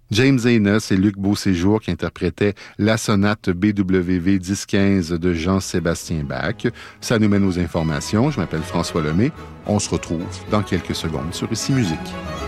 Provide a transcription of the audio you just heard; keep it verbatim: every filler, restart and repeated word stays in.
James Haynes et Luc Beauséjour qui interprétaient la sonate B W V dix quinze de Jean-Sébastien Bach. Ça nous mène aux informations. Je m'appelle François Lemay. On se retrouve dans quelques secondes sur Ici Musique.